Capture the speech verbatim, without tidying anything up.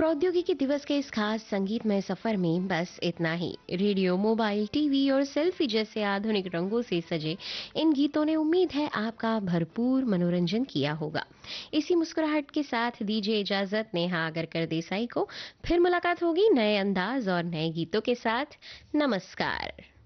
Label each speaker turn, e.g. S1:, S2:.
S1: प्रौद्योगिकी दिवस के इस खास संगीतमय सफर में बस इतना ही। रेडियो, मोबाइल, टीवी और सेल्फी जैसे आधुनिक रंगों से सजे इन गीतों ने उम्मीद है आपका भरपूर मनोरंजन किया होगा। इसी मुस्कुराहट के साथ दीजिए इजाजत नेहा आगरकर देसाई को। फिर मुलाकात होगी नए अंदाज और नए गीतों के साथ। नमस्कार।